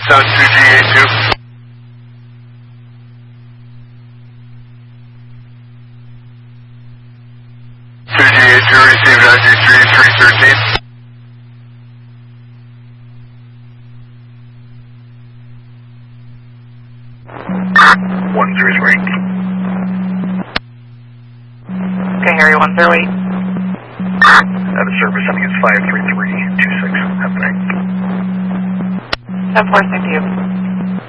Sound 2G82. 2G82, received IG3313. One zero is right. Okay, Harry 108. Out of service, I think it's 53326. Have a night. 10-4, thank you.